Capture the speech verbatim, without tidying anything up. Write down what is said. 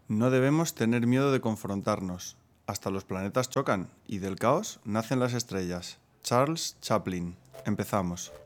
No debemos tener miedo de confrontarnos. Hasta los planetas chocan y del caos nacen las estrellas. Charles Chaplin. Empezamos.